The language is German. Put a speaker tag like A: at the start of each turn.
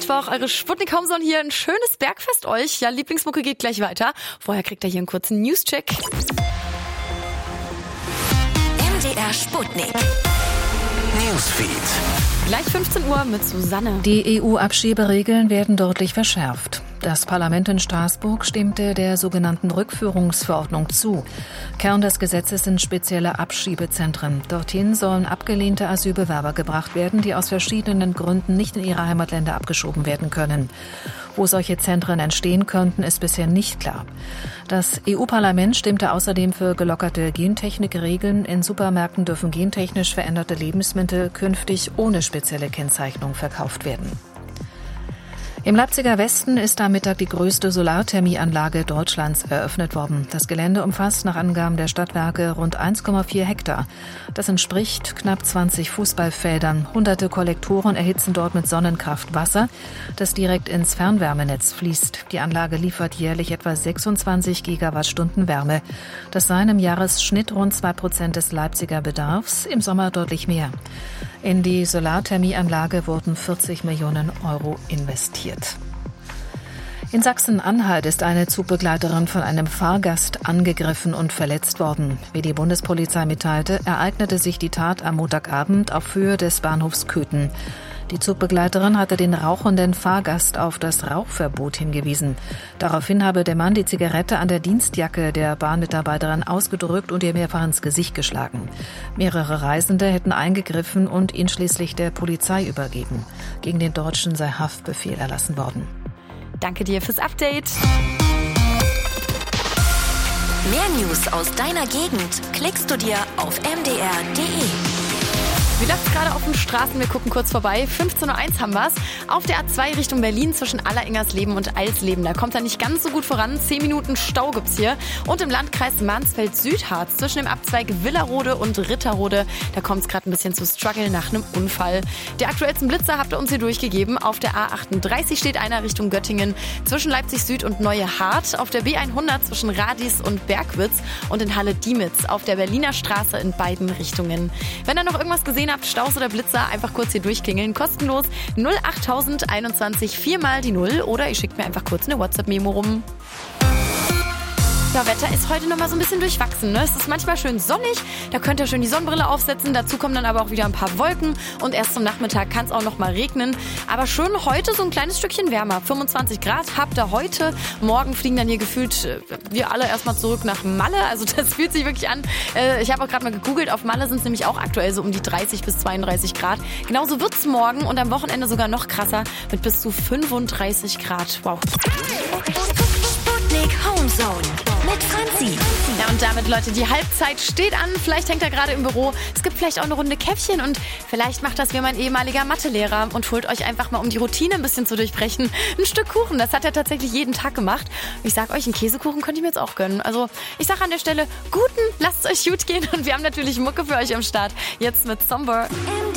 A: Mittwoch, eure Sputnik Homezone hier. Ein schönes Bergfest euch. Ja, Lieblingsmucke geht gleich weiter. Vorher kriegt ihr hier einen kurzen News-Check.
B: MDR Sputnik. Newsfeed.
A: Gleich 15 Uhr mit Susanne.
C: Die EU-Abschieberegeln werden deutlich verschärft. Das Parlament in Straßburg stimmte der sogenannten Rückführungsverordnung zu. Kern des Gesetzes sind spezielle Abschiebezentren. Dorthin sollen abgelehnte Asylbewerber gebracht werden, die aus verschiedenen Gründen nicht in ihre Heimatländer abgeschoben werden können. Wo solche Zentren entstehen könnten, ist bisher nicht klar. Das EU-Parlament stimmte außerdem für gelockerte Gentechnikregeln. In Supermärkten dürfen gentechnisch veränderte Lebensmittel künftig ohne spezielle Kennzeichnung verkauft werden. Im Leipziger Westen ist am Mittag die größte Solarthermieanlage Deutschlands eröffnet worden. Das Gelände umfasst nach Angaben der Stadtwerke rund 1,4 Hektar. Das entspricht knapp 20 Fußballfeldern. Hunderte Kollektoren erhitzen dort mit Sonnenkraft Wasser, das direkt ins Fernwärmenetz fließt. Die Anlage liefert jährlich etwa 26 Gigawattstunden Wärme. Das seien im Jahresschnitt rund 2% des Leipziger Bedarfs, im Sommer deutlich mehr. In die Solarthermieanlage wurden 40 Millionen Euro investiert. In Sachsen-Anhalt ist eine Zugbegleiterin von einem Fahrgast angegriffen und verletzt worden. Wie die Bundespolizei mitteilte, ereignete sich die Tat am Montagabend auf Höhe des Bahnhofs Köthen. Die Zugbegleiterin hatte den rauchenden Fahrgast auf das Rauchverbot hingewiesen. Daraufhin habe der Mann die Zigarette an der Dienstjacke der Bahnmitarbeiterin ausgedrückt und ihr mehrfach ins Gesicht geschlagen. Mehrere Reisende hätten eingegriffen und ihn schließlich der Polizei übergeben. Gegen den Deutschen sei Haftbefehl erlassen worden.
A: Danke dir fürs Update.
B: Mehr News aus deiner Gegend klickst du dir auf mdr.de.
A: Wie läuft's gerade auf den Straßen? Wir gucken kurz vorbei. 15.01 Uhr haben wir's. Auf der A2 Richtung Berlin zwischen Alleringers-Leben und Alsleben. Da kommt er nicht ganz so gut voran. 10 Minuten Stau gibt's hier. Und im Landkreis Mansfeld-Südharz zwischen dem Abzweig Villarode und Ritterode. Da kommt's gerade ein bisschen zu Struggle nach einem Unfall. Die aktuellsten Blitzer habt ihr uns hier durchgegeben. Auf der A38 steht einer Richtung Göttingen zwischen Leipzig-Süd und Neue-Hart. Auf der B100 zwischen Radies und Bergwitz. Und in Halle-Diemitz auf der Berliner Straße in beiden Richtungen. Wenn ihr noch irgendwas gesehen habt, Staus oder Blitzer, einfach kurz hier durchklingeln. Kostenlos 08021 4 mal die 0 oder ihr schickt mir einfach kurz eine WhatsApp-Memo rum. Ja, Wetter ist heute noch mal so ein bisschen durchwachsen. Ne? Es ist manchmal schön sonnig, da könnt ihr schön die Sonnenbrille aufsetzen. Dazu kommen dann aber auch wieder ein paar Wolken und erst zum Nachmittag kann es auch noch mal regnen. Aber schön heute so ein kleines Stückchen wärmer. 25 Grad habt ihr heute. Morgen fliegen dann hier gefühlt wir alle erstmal zurück nach Malle. Also das fühlt sich wirklich an. Ich habe auch gerade mal gegoogelt. Auf Malle sind es nämlich auch aktuell so um die 30 bis 32 Grad. Genauso wird es morgen und am Wochenende sogar noch krasser mit bis zu 35 Grad. Wow.
B: Sputnik Homezone mit Franzi.
A: Ja, und damit, Leute, die Halbzeit steht an. Vielleicht hängt er gerade im Büro. Es gibt vielleicht auch eine Runde Käffchen und vielleicht macht das wie mein ehemaliger Mathelehrer und holt euch einfach mal, um die Routine ein bisschen zu durchbrechen, ein Stück Kuchen. Das hat er tatsächlich jeden Tag gemacht. Ich sag euch, einen Käsekuchen könnte ich mir jetzt auch gönnen. Also ich sag an der Stelle, lasst es euch gut gehen und wir haben natürlich Mucke für euch am Start. Jetzt mit Somber.